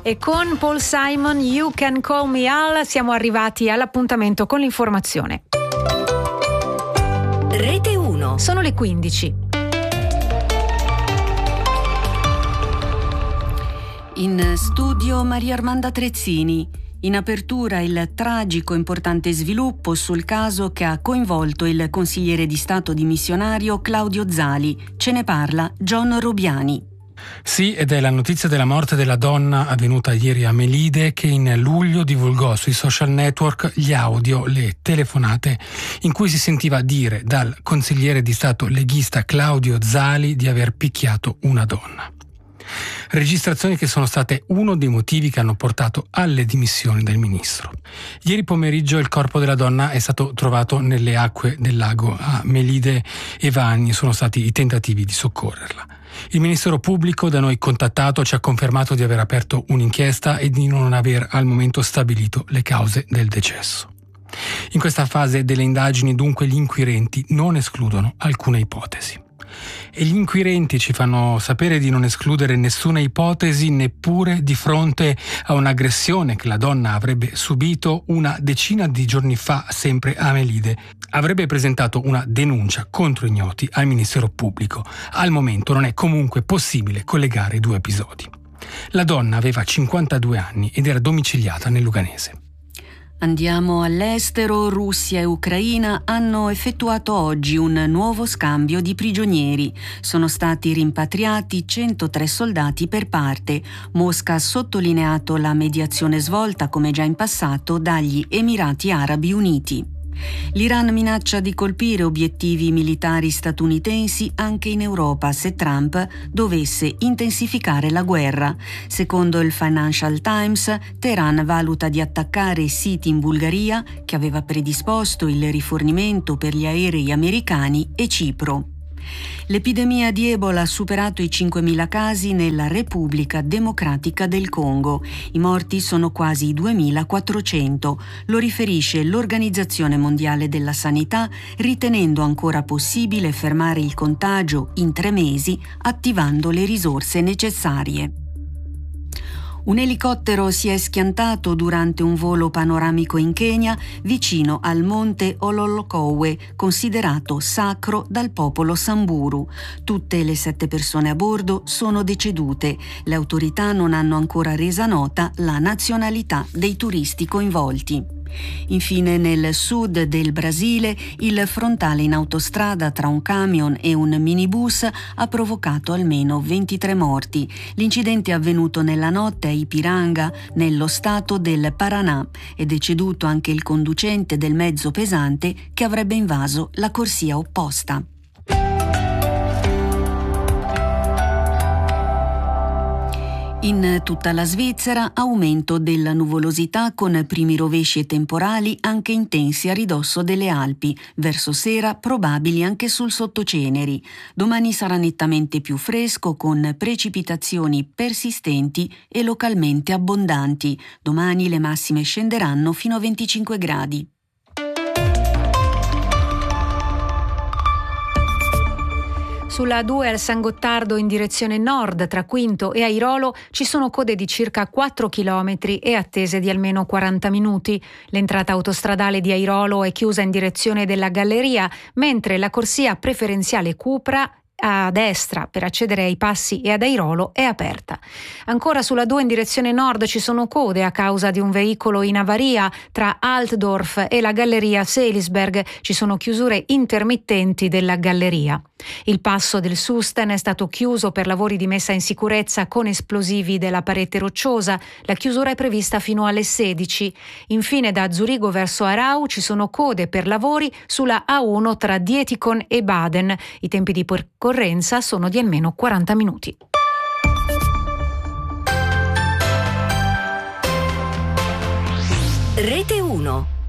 E con Paul Simon, You Can Call Me Al, siamo arrivati all'appuntamento con l'informazione. Rete 1. Sono le 15. In studio Maria Armanda Trezzini. In apertura il tragico e importante sviluppo sul caso che ha coinvolto il consigliere di Stato dimissionario Claudio Zali. Ce ne parla John Robiani. Sì, ed è la notizia della morte della donna avvenuta ieri a Melide, che in luglio divulgò sui social network gli audio, le telefonate in cui si sentiva dire dal consigliere di Stato leghista Claudio Zali di aver picchiato una donna. Registrazioni che sono state uno dei motivi che hanno portato alle dimissioni del ministro. Ieri pomeriggio il corpo della donna è stato trovato nelle acque del lago a Melide e vani sono stati i tentativi di soccorrerla. Il Ministero Pubblico, da noi contattato, ci ha confermato di aver aperto un'inchiesta e di non aver al momento stabilito le cause del decesso. In questa fase delle indagini, dunque, gli inquirenti non escludono alcuna ipotesi. E gli inquirenti ci fanno sapere di non escludere nessuna ipotesi neppure di fronte a un'aggressione che la donna avrebbe subito una decina di giorni fa, sempre a Melide. Avrebbe presentato una denuncia contro ignoti al Ministero Pubblico. Al momento non è comunque possibile collegare i due episodi. La donna aveva 52 anni ed era domiciliata nel Luganese. Andiamo all'estero. Russia e Ucraina hanno effettuato oggi un nuovo scambio di prigionieri. Sono stati rimpatriati 103 soldati per parte. Mosca ha sottolineato la mediazione svolta, come già in passato, dagli Emirati Arabi Uniti. L'Iran minaccia di colpire obiettivi militari statunitensi anche in Europa se Trump dovesse intensificare la guerra. Secondo il Financial Times, Teheran valuta di attaccare siti in Bulgaria, che aveva predisposto il rifornimento per gli aerei americani, e Cipro. L'epidemia di Ebola ha superato i 5.000 casi nella Repubblica Democratica del Congo. I morti sono quasi 2.400. Lo riferisce l'Organizzazione Mondiale della Sanità, ritenendo ancora possibile fermare il contagio in 3 mesi, attivando le risorse necessarie. Un elicottero si è schiantato durante un volo panoramico in Kenya vicino al monte Ololokowe, considerato sacro dal popolo Samburu. Tutte le 7 persone a bordo sono decedute. Le autorità non hanno ancora resa nota la nazionalità dei turisti coinvolti. Infine, nel sud del Brasile, il frontale in autostrada tra un camion e un minibus ha provocato almeno 23 morti. L'incidente è avvenuto nella notte a Ipiranga, nello stato del Paraná. È deceduto anche il conducente del mezzo pesante che avrebbe invaso la corsia opposta. In tutta la Svizzera aumento della nuvolosità con primi rovesci e temporali anche intensi a ridosso delle Alpi, verso sera probabili anche sul sottoceneri. Domani sarà nettamente più fresco con precipitazioni persistenti e localmente abbondanti. Domani le massime scenderanno fino a 25 gradi. Sulla A2 al San Gottardo in direzione nord tra Quinto e Airolo ci sono code di circa 4 km e attese di almeno 40 minuti. L'entrata autostradale di Airolo è chiusa in direzione della Galleria, mentre la corsia preferenziale Cupra a destra per accedere ai passi e ad Airolo è aperta. Ancora sulla 2 in direzione nord ci sono code a causa di un veicolo in avaria tra Altdorf e la Galleria Seelisberg. Ci sono chiusure intermittenti della galleria. Il passo del Susten è stato chiuso per lavori di messa in sicurezza con esplosivi della parete rocciosa. La chiusura è prevista fino alle 16. Infine da Zurigo verso Arau ci sono code per lavori sulla A1 tra Dietikon e Baden. I tempi di percorrenza sono di almeno 40 minuti. Rete 1.